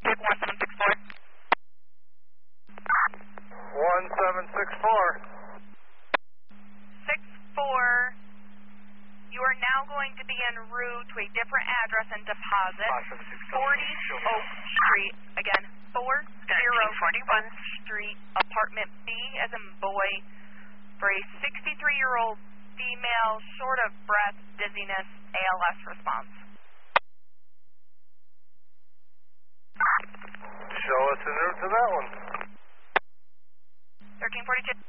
take 1764. 1764. 64. You are now going to be en route to a different address and deposit. 40 Oak Street. Again, 40 Oak Street, apartment B as in boy, for a 63-year-old female, short of breath, dizziness, ALS response. Show us en route to that one. 1342.